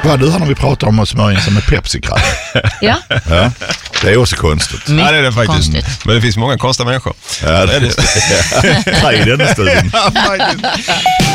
Vad du har när vi pratar om att smörja in sig med Pepsi-kraft. Ja. Ja, det är också konstigt. Ja, det är det faktiskt. Konstigt. Men det finns många konstiga människor. Ja, det är det. I den studien. Ja, faktiskt.